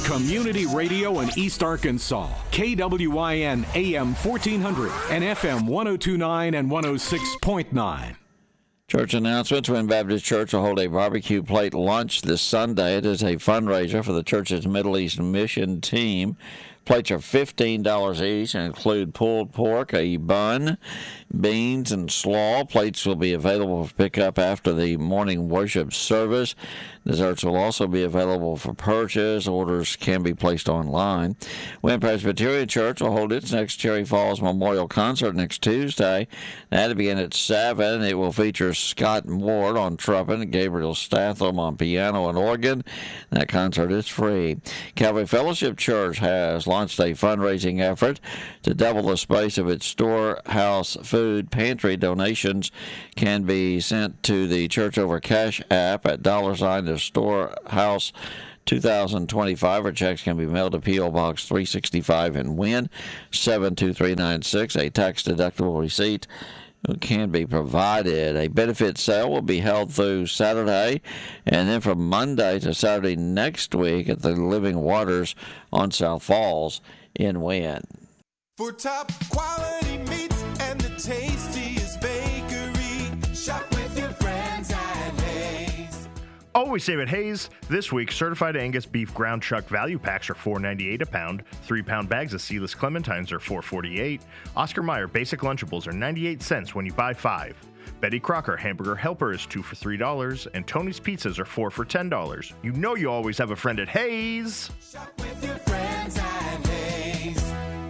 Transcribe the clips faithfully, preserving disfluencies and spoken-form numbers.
Community radio in East Arkansas. K W I N A M fourteen hundred and F M one oh two point nine and one oh six point nine. Church announcements. Wynn Baptist Church will hold a barbecue plate lunch this Sunday. It is a fundraiser for the church's Middle East mission team. Plates are fifteen dollars each and include pulled pork, a bun, beans, and slaw. Plates will be available for pickup after the morning worship service. Desserts will also be available for purchase. Orders can be placed online. Wynn Presbyterian Church will hold its next Cherry Falls Memorial Concert next Tuesday. That'll begin at seven. It will feature Scott Ward on trumpet, Gabriel Statham on piano and organ. That concert is free. Calvary Fellowship Church has launched a fundraising effort to double the space of its storehouse food pantry. Donations can be sent to the Church Over Cash app at dollar sign to Storehouse two thousand twenty-five, or checks can be mailed to P O. Box three sixty-five in Wynn, seven two three nine six. A tax-deductible receipt can be provided. A benefit sale will be held through Saturday, and then from Monday to Saturday next week at the Living Waters on South Falls in Wynn. For top quality meats and the tastiest bakery, shop with your friends at Hayes. Always save at Hayes. This week, certified Angus beef ground chuck value packs are four ninety-eight a pound. Three-pound bags of seedless clementines are four forty-eight. Oscar Mayer basic Lunchables are ninety-eight cents when you buy five. Betty Crocker Hamburger Helper is two for three dollars, and Tony's Pizzas are four for ten dollars. You know you always have a friend at Hayes. Shop with your friends at Hayes.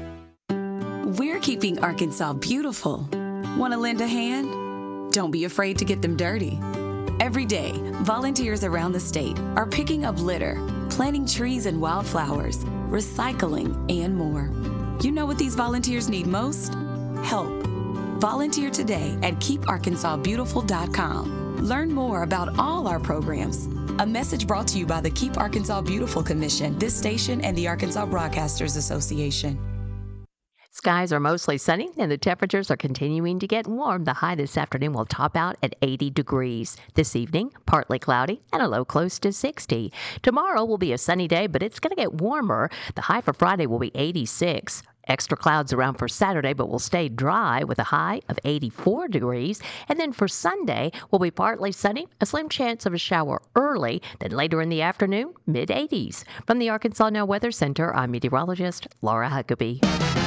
We're keeping Arkansas beautiful. Want to lend a hand? Don't be afraid to get them dirty. Every day, volunteers around the state are picking up litter, planting trees and wildflowers, recycling, and more. You know what these volunteers need most? Help. Volunteer today at keep arkansas beautiful dot com. Learn more about all our programs. A message brought to you by the Keep Arkansas Beautiful Commission, this station, and the Arkansas Broadcasters Association. Skies are mostly sunny, and the temperatures are continuing to get warm. The high this afternoon will top out at eighty degrees. This evening, partly cloudy and a low close to sixty. Tomorrow will be a sunny day, but it's going to get warmer. The high for Friday will be eighty-six. Extra clouds around for Saturday, but will stay dry with a high of eighty-four degrees. And then for Sunday, will be partly sunny, a slim chance of a shower early. Then later in the afternoon, mid eighties. From the Arkansas Now Weather Center, I'm meteorologist Laura Huckabee.